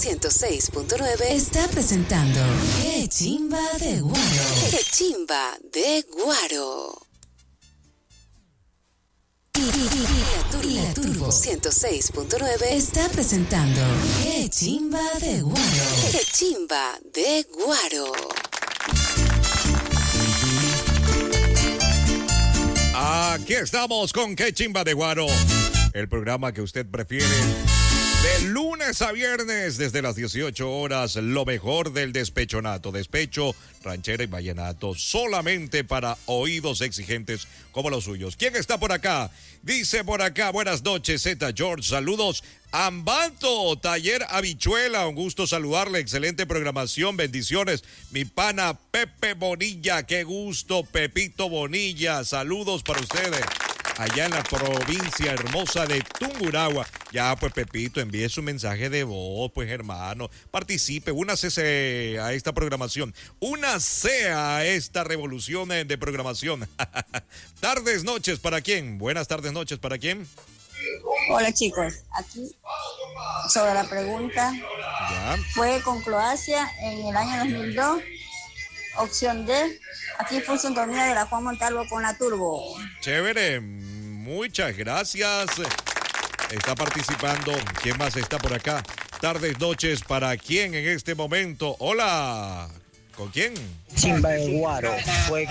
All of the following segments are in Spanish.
106.9 está presentando ¡Qué chimba de Guaro! ¡Qué chimba de Guaro! Y la Turbo 106.9 está presentando ¡Qué chimba de Guaro! ¡Qué chimba de Guaro! Aquí estamos con Qué chimba de Guaro, el programa que usted prefiere. De lunes a viernes, desde las 18 horas, lo mejor del despechonato. Despecho, ranchera y vallenato, solamente para oídos exigentes como los suyos. ¿Quién está por acá? Dice por acá, buenas noches, Z George, saludos. Ambato, Taller Habichuela, un gusto saludarle, excelente programación, bendiciones. Mi pana Pepe Bonilla, qué gusto, Pepito Bonilla, saludos para ustedes. Allá en la provincia hermosa de Tungurahua. Ya, pues, Pepito, envíe su mensaje de voz, pues, hermano. Participe, únase a esta programación. Únase a esta revolución de programación. Tardes, noches, ¿para quién? Buenas tardes, noches, ¿para quién? Hola, chicos. Aquí, sobre la pregunta. Ya. Fue con Croacia en el año 2002. Opción D. Aquí fue un torneo de la Juan Montalvo con la Turbo. Chévere, muchas gracias. Está participando. ¿Quién más está por acá? Tardes, noches, ¿para quién en este momento? Hola. ¿Con quién? Chimba de Guaro. Fue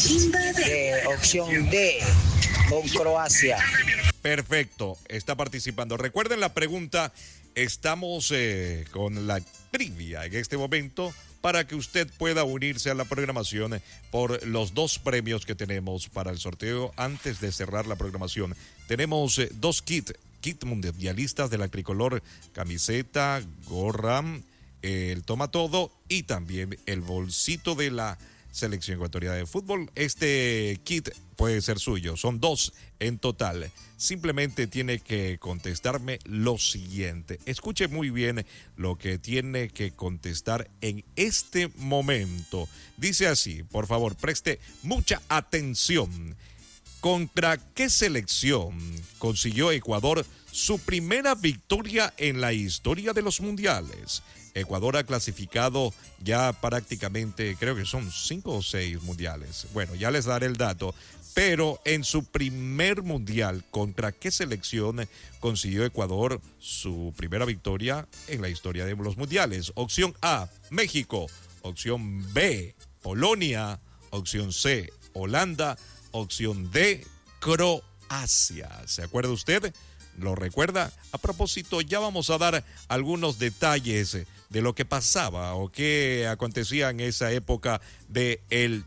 de opción D con Croacia. Perfecto, está participando. Recuerden la pregunta. Estamos con la trivia en este momento para que usted pueda unirse a la programación por los dos premios que tenemos para el sorteo. Antes de cerrar la programación, tenemos dos kit mundialistas de la tricolor, camiseta, gorra, el toma todo y también el bolsito de la selección ecuatoriana de fútbol. Este kit puede ser suyo, son dos en total. Simplemente tiene que contestarme lo siguiente. Escuche muy bien lo que tiene que contestar en este momento. Dice así, por favor, preste mucha atención. ¿Contra qué selección consiguió Ecuador su primera victoria en la historia de los mundiales? Ecuador ha clasificado ya prácticamente, creo que son 5 o 6 mundiales. Bueno, ya les daré el dato. Pero en su primer mundial, ¿contra qué selección consiguió Ecuador su primera victoria en la historia de los mundiales? Opción A, México. Opción B, Polonia. Opción C, Holanda. Opción D, Croacia. ¿Se acuerda usted? ¿Lo recuerda? A propósito, ya vamos a dar algunos detalles de lo que pasaba o qué acontecía en esa época del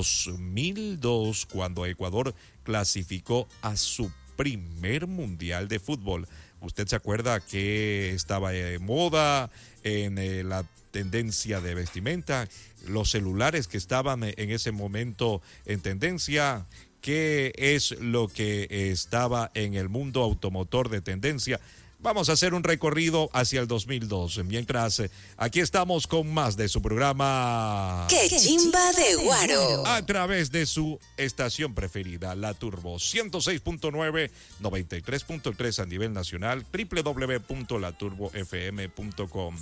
2002, cuando Ecuador clasificó a su primer mundial de fútbol. ¿Usted se acuerda que estaba de moda en la tendencia de vestimenta? Los celulares que estaban en ese momento en tendencia. ¿Qué es lo que estaba en el mundo automotor de tendencia? Vamos a hacer un recorrido hacia el 2002. Mientras, aquí estamos con más de su programa ¡Qué chimba de Guaro! A través de su estación preferida, La Turbo 106.9, 93.3 a nivel nacional, www.laturbofm.com.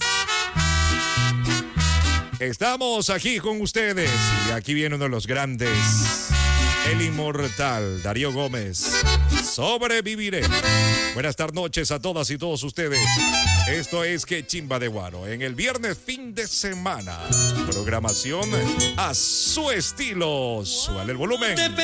Estamos aquí con ustedes y aquí viene uno de los grandes, el inmortal Darío Gómez. Sobreviviré. Buenas tardes, noches a todas y todos ustedes. Esto es Que Chimba de Guaro. En el viernes fin de semana. Programación a su estilo. Suale el volumen.